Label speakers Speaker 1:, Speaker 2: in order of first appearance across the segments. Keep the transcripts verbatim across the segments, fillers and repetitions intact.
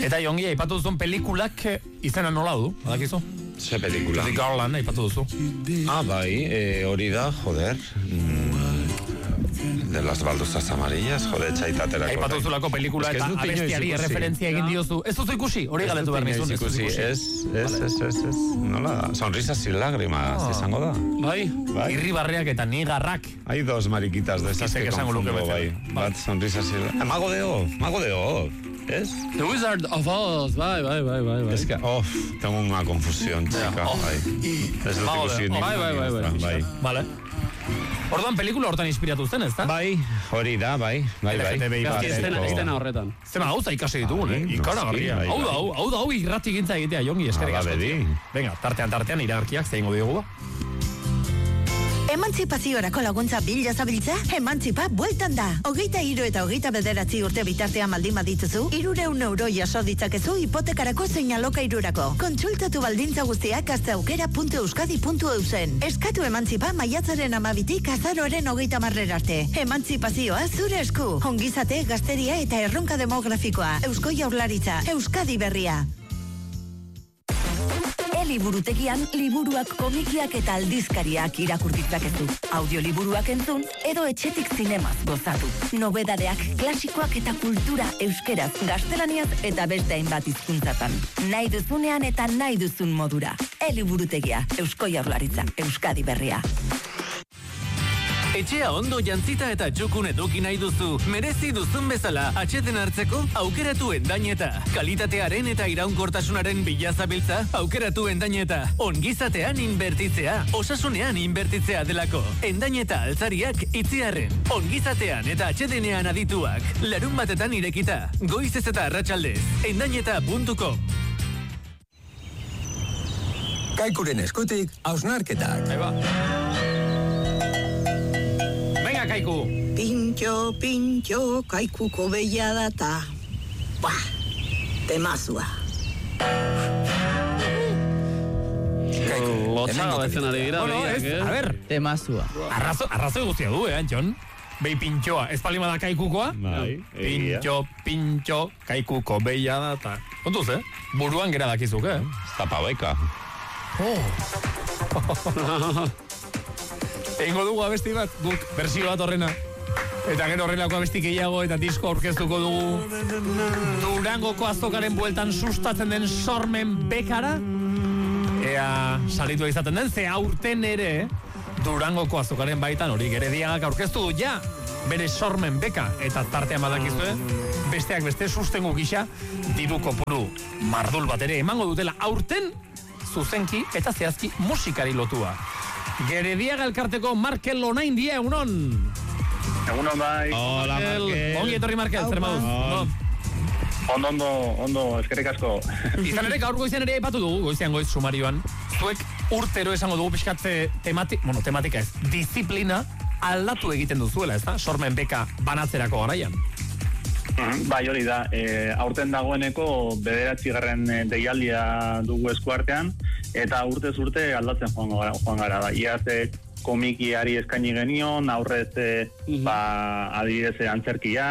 Speaker 1: Eta jongi, aipatu duzun pelikulak izena nola du, badakizu?
Speaker 2: Ze pelikula?
Speaker 1: Judy Garland, aipatu duzu.
Speaker 2: Ah, bai, e, hori da, joder. Mm, de las baldosas amarillas, joder, txaitaterako.
Speaker 1: Aipatu duzulako pelikula eta abestiari referentzia egin diozu. Ez duzu ikusi? Hori galetu behar nizun.
Speaker 2: Ez ikusi, ez, ez, ez, ez, ez. Nola, sonrisas y lágrimas, izango da.
Speaker 1: Bai, irribarreak eta nigarrak.
Speaker 2: Hay dos mariquitas de esas que confundo, bai. Bat, sonrisas y lágrimas. Mago de Oz, Mago de Oz. ¿Es?
Speaker 3: The Wizard of Oz, bai, bai, bai, bai, bai.
Speaker 2: Es que, oh, tengo una confusión, chica, bai. Ez dut ikusi nik.
Speaker 3: Bai, bai, bai,
Speaker 2: bai.
Speaker 1: Vale. Orduan pelikula hortan inspiratu zen, ez da?
Speaker 2: Bai, hori da, bai, bai, bai.
Speaker 3: Estena horretan.
Speaker 1: Zema gauza ikasi ditugun, eh? Ikaragarria. Hau da, hau, hau da, hau irrati gintza egitea, jongi, eskerrik asko. Venga, tartean, tartean, iragarkiak, zein godi ba?
Speaker 4: Emantzipaziorako laguntza bila zabiltza? Emantzipa bueltan da. Hogeita hiru eta hogeita bederatzi urte bitartean baldin badituzu, hirureun euro jaso ditzakezu hipotekarako zein alokairurako. Kontsultatu baldintza guztiak gazteaukera puntu euskadi puntu eusen. Eskatu emantzipa maiatzaren amabitik azaroaren hogeita marrer arte. Emantzipazioa zure esku. Ongizate, gazteria eta erronka demografikoa. Eusko Jaurlaritza, Euskadi berria. Liburutegian liburuak, komikiak eta aldizkariak irakurtitzakezu. Audioliburuak entzun edo etxetik zinemaz gozatu. Nobedadeak, klasikoak eta kultura euskeraz, gaztelaniaz eta beste hainbat hizkuntzatan. Nahi duzunean eta nahi duzun modura. Eliburutegia, Eusko Jaurlaritza, Euskadi berria.
Speaker 5: Etxea ondo jantzita eta txukun eduki nahi duzu. Merezi duzun bezala atxeden hartzeko aukeratu Endaineta. Kalitatearen eta iraunkortasunaren bila zabiltza, aukeratu Endaineta. Ongizatean inbertitzea, osasunean inbertitzea delako. Endaineta altzariak itziarren. Ongizatean eta atxedenean adituak. Larun batetan irekita. Goizez eta arratsaldez. Endaineta puntu com.
Speaker 6: Kaikuren eskutik, hausnarketak.
Speaker 1: Eba. Kaiku.
Speaker 7: Pintxo, pintxo, kaikuko behia data. Buah, temazua.
Speaker 3: Lotxaga bezen ari gira.
Speaker 1: Bueno, ez, a ver.
Speaker 8: Temazua.
Speaker 1: Arrazo, arrazo guztia du, eh, John? Behi pintxoa, ez palima da kaikukoa?
Speaker 2: Bai.
Speaker 1: Pintxo, pintxo, kaikuko behia data. Kontuz, eh? Buruan gera dakizuk, eh?
Speaker 2: Zapabeka.
Speaker 1: Oh. Eingo dugu abesti bat, guk bersio bat horrena. Eta gero horrelako abesti gehiago eta disko aurkeztuko dugu. Durangoko azokaren bueltan sustatzen den sormen bekara. Ea salitua izaten den, ze aurten ere Durangoko azokaren baitan hori Gerediagak aurkeztu du ja bere sormen beka eta tartean badakizue besteak beste sustengu gisa diru kopuru mardul bat ere emango dutela aurten zuzenki eta zehazki musikari lotua. Gerediaga elkarteko Markel Lonain dia, egunon.
Speaker 9: Egunon bai.
Speaker 2: Hola, Markel.
Speaker 1: Ongi etorri Markel, zer moduz?
Speaker 9: Ondo, ondo, ondo, eskerrik asko.
Speaker 1: Izan ere, gaur goizean ere aipatu dugu, goizean goiz sumarioan. Zuek urtero esango dugu pixkatze temati, bueno, tematika ez, disiplina aldatu egiten duzuela, ez da? Sormen beka banatzerako garaian.
Speaker 9: Bai, hori da, e, aurten dagoeneko bederatzigarren deialdia dugu eskuartean, eta urtez urte aldatzen joan gara, joan gara da. Iaz komikiari eskaini genion, aurrez mm-hmm. ba, adibidez antzerkia,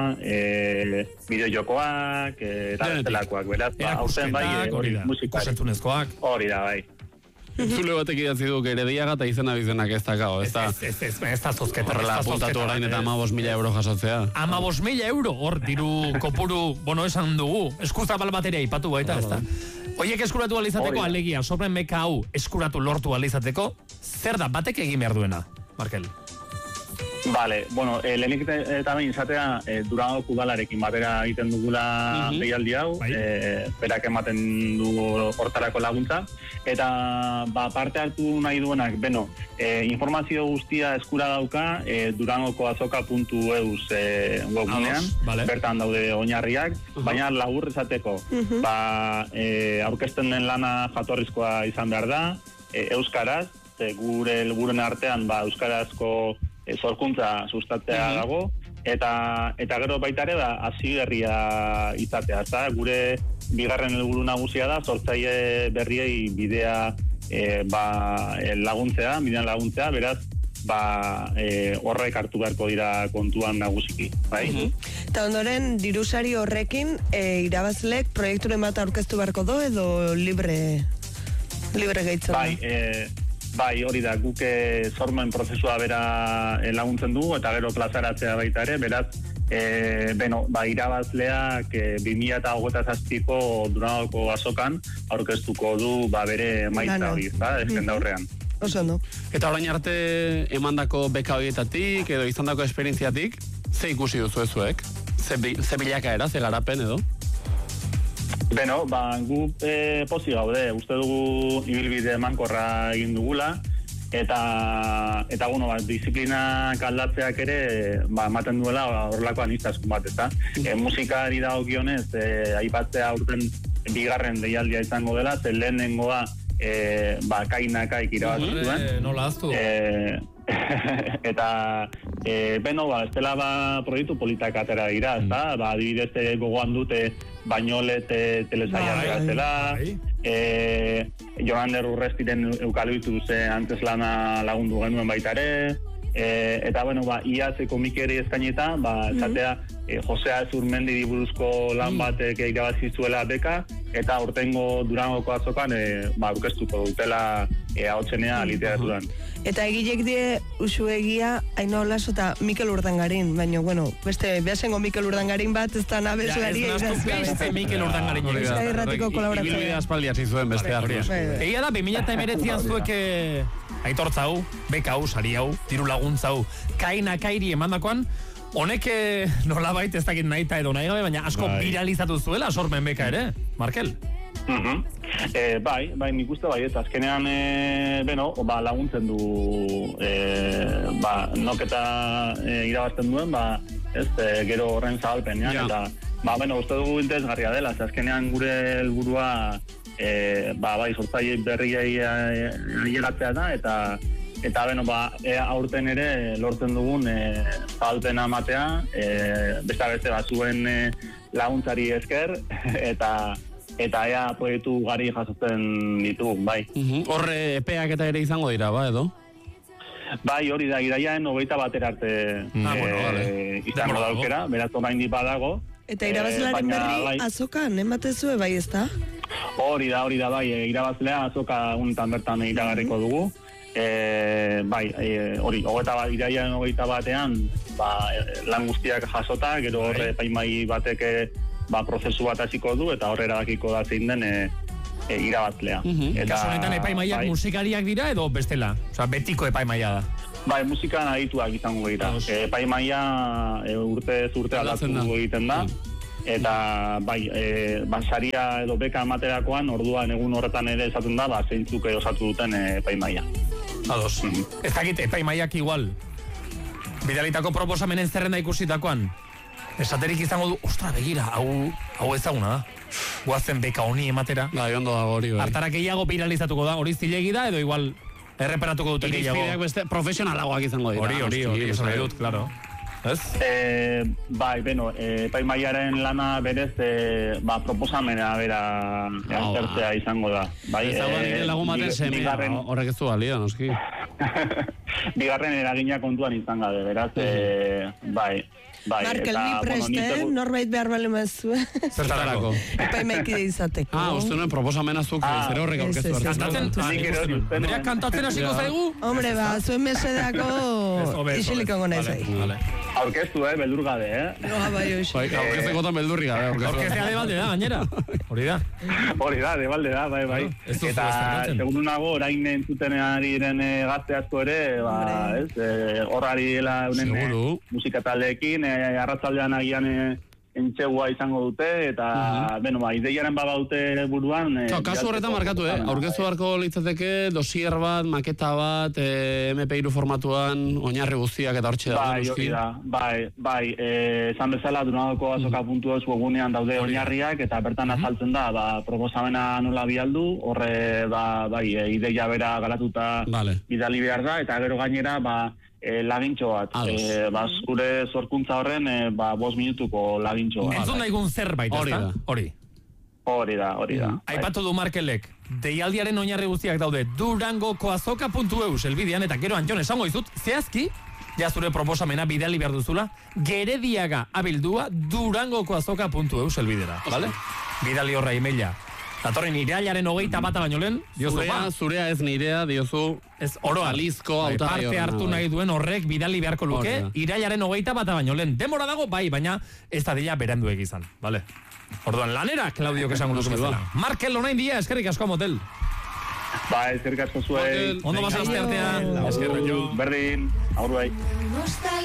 Speaker 9: e, bideo-jokoak, eta bestelakoak, beraz, ba, aurten bai, hori da, musikari. Hori da, bai.
Speaker 3: Zule batek idatzi du Gerediaga eta izena bizenak ez dakao, ez da?
Speaker 1: Ez, ez, ez, ez da zozketa.
Speaker 3: Horrela puntatu orain eta amabos mila euro jasotzea.
Speaker 1: Amabos mila euro, hor, diru kopuru, bono esan dugu, eskuzabal bateria ipatu baita, ez da? Oiek eskuratu alizateko alegia, sormen beka hau eskuratu lortu alizateko, zer da, batek egin behar duena, Markel?
Speaker 9: Vale, bueno, eh, lehenik eta behin izatea eh, Durangoko udalarekin batera egiten dugula mm-hmm. deialdi hau, eh, berak ematen dugu hortarako laguntza, eta ba, parte hartu nahi duenak, beno, eh, informazio guztia eskura dauka eh, durangoko azoka puntu eus eh, webgunean, vale. Bertan daude oinarriak, uh-huh. baina labur esateko, uh-huh. ba, eh, aurkezten den lana jatorrizkoa izan behar da, eh, euskaraz, eh, gure helburuen artean ba, euskarazko E, zorkuntza sustatzea mm-hmm. dago, eta eta gero baita ere da hasi berria izatea, eta gure bigarren helburu nagusia da sortzaile berriei bidea e, ba, laguntzea, bidean laguntzea, beraz ba, e, horrek hartu beharko dira kontuan nagusiki, bai?
Speaker 8: Mm-hmm. Eta ondoren, dirusari horrekin, e, irabazlek proiekturen bat aurkeztu beharko do, edo libre, libre gehitzen
Speaker 9: bai, da? E, bai, hori da, guk e, sormen prozesua bera e, laguntzen du, eta gero plazaratzea baita ere, beraz, e, beno, ba, irabazleak e, bi mila hogeita zazpiko Durangoko azokan aurkeztuko du ba, bere maitza hori, ezta, ezken daurrean.
Speaker 8: Oso no.
Speaker 3: Eta orain arte emandako beka horietatik edo izandako esperientziatik, ze ikusi duzu ezuek? Ze, ze bilakaera, ze garapen edo?
Speaker 9: Beno, ba, gu e, pozi gaude, uste dugu ibilbide emankorra egin dugula, eta, eta bueno, ba, disiplinak aldatzeak ere, ba, ematen duela horrelako aniztasun bat, eta e, musikari dagokionez, e, aipatzea aurten bigarren deialdia izango dela, ze lehenengoa E, ba, kainakaik irabazi zuen.
Speaker 1: E, nola aztu?
Speaker 9: E, eta, e, beno, ba, ez dela ba, proiektu politak atera dira, ez da? Ba, adibidez gogoan dute Bainolet e, telesaia zela, e, Joander Urrestiren eukalbitu ze antes lana lagundu genuen baita ere, e, eta, bueno, ba, iaz komikeri eskaineta, ba, esatea, e, Josea Zurmendi buruzko lan batek irabazi zuela beka, eta urtengo Durangoko azokan e, ba, aurkeztuko dutela e, ahotsenea literaturan.
Speaker 8: Eta egilek die usu egia Ainhoa Olaso eta Mikel Urdangarin, baina, bueno, beste, behasengo Mikel Urdangarin bat, ez da nabeslari
Speaker 1: ja, ez naztu beste Mikel Urdangarin.
Speaker 8: Euskal Irratiko kolaboratzea.
Speaker 3: Ibilbide aspaldi hasi zuen beste argia.
Speaker 1: Egia da, bi mila hemeretzian zuek aitortza hau, beka hau, sari hau, diru laguntza hau, kaina kairi emandakoan, honek nolabait ez dakit nahi eta edo nahi gabe, baina asko bai. Viralizatu zuela sormen beka ere, Markel?
Speaker 9: Uh-huh. E, bai, bai, nik uste bai, eta azkenean, e, beno, ba, laguntzen du, e, ba, noketa e, irabazten duen, ba, ez, e, gero horren zabalpenean, ja. Eta, ba, beno, uste dugu interesgarria dela, ez azkenean gure helburua, e, ba, bai, sortzaile berriei ailegatzea da, eta Eta, beno, ba, e, aurten ere lortzen dugun e, zabalpena matea, e, beste beste bat zuen e, laguntzari esker, eta eta ea proiektu gari jasotzen ditugu, bai.
Speaker 3: Uh-huh. Horre epeak eta ere izango dira, ba, edo?
Speaker 9: Bai, hori da, iraiaen hogeita batera arte mm. ah, bueno, vale. Izango da aukera, beraz orain badago.
Speaker 8: Eta irabazlearen e, berri bai, azokan, ematezue bai ez da?
Speaker 9: Hori da, hori da, bai, irabazlea azoka unetan bertan iragarriko dugu. E, bai, e, hori, hogeita bat, iraiaren hogeita batean, ba, lan guztiak jasota, gero horre epaimai batek ba, prozesu bat hasiko du, eta horre erabakiko da zein den e, e, irabazlea.
Speaker 1: Uh-huh. Eta honetan epaimaiak bai. Musikariak dira edo bestela? Osa, betiko epaimaia da?
Speaker 9: Bai, musikan adituak izango dira. E, epaimaia e, urte zurte aldatu egiten da. Eta bai, e, basaria edo beka amaterakoan, orduan egun horretan ere esaten da, ba, zeintzuk osatu duten e, epaimaia.
Speaker 1: Ados. Mm-hmm. Ez dakit, epaimaiak igual, bidalitako proposamenen zerrenda ikusitakoan, esaterik izango du, ostra, begira, hau, hau ezaguna da. Guazen beka honi ematera.
Speaker 3: Bai, ondo dago hori, bai.
Speaker 1: Hartara gehiago viralizatuko da, hori zilegi da, edo igual erreperatuko dute gehiago.
Speaker 3: Irizpideak beste profesionalagoak izango dira.
Speaker 1: Hori, hori, hori, esan nahi dut, klaro. Ez?
Speaker 9: E, bai, beno, e, epaimaiaren lana berez, e, ba, proposamena bera aztertzea oh, izango da. Bai,
Speaker 3: ez dagoen nire lagun baten semea, horrek ez du balio, noski.
Speaker 9: Bigarren eragina kontuan izan gabe, beraz, e, bai. Bai,
Speaker 8: Markel, ni preste, bueno, norbait behar bale mazu.
Speaker 3: Zertarako?
Speaker 8: Epaimaiki izateko.
Speaker 3: Ah, uste nuen proposamena zuk, ah, zer horrek aurkeztu hartu.
Speaker 1: Kantatzen, Andrea, kantatzen hasiko zaigu?
Speaker 8: Hombre, ba, zuen mesedeako isiliko gona izai.
Speaker 9: Aurkeztu, eh, beldur gabe, eh?
Speaker 8: No, bai, oixi.
Speaker 3: Aurkezteko tan beldurri gabe.
Speaker 1: Aurkeztea de balde da, gainera. Hori da.
Speaker 9: Hori da, de balde da, bai, bai. Eta, segundu nago, orain entzuten ari diren gazte asko ere, ba, ez, horrari dela unen musika taldeekin, arratzaldean agian entxegua izango dute, eta, uh-huh. beno, ba, ideiaren babaute buruan...
Speaker 3: E, kasu horretan markatu, eh? Aurkeztu beharko litzateke dosier bat, maketa bat, e, eme pe hiru formatuan, oinarri guztiak eta hortxe da.
Speaker 9: Bai, hori da, bai, bai, esan bezala, Durangoko azoka puntu ez webunean daude oinarriak, eta bertan uh-huh. azaltzen da, ba, proposamena nola bialdu, horre, ba, bai, e, ideia bera galatuta vale. Bidali behar da, eta gero gainera, ba, E, lagintxo bat, e, ba, zure zorkuntza horren e, ba, bost minutuko lagintxo bat.
Speaker 1: Entzun daigun zerbait, ez da? Hori.
Speaker 9: Hori da, hori da.
Speaker 1: Aipatu du Markelek, deialdiaren oinarri guztiak daude durangoko azoka puntu eus elbidean, eta gero Antion esango izut, zehazki, ja zure proposamena bidali behar duzula, Gerediaga abildua durangoko azoka puntu eus elbidera, vale? Bidali horra emaila. Datorren irailaren hogeita bata baino lehen, diozu,
Speaker 3: Zurea,
Speaker 1: ba?
Speaker 3: zurea ez nirea, diozu,
Speaker 1: Ez oro
Speaker 3: Alizko hautagai
Speaker 1: parte hartu nahi duen horrek bidali beharko luke,
Speaker 3: Hori da.
Speaker 1: irailaren hogeita bata baino lehen. Demora dago, bai, baina ez da dela berandu egizan, vale? Orduan, lanera, Claudio, kesango duzu bezala. Markel, onain dia, eskerrik asko motel.
Speaker 9: Ba, eskerrik asko zuei.
Speaker 1: Ondo basa aste artean. Eskerrik asko.
Speaker 9: Berdin, aurru bai.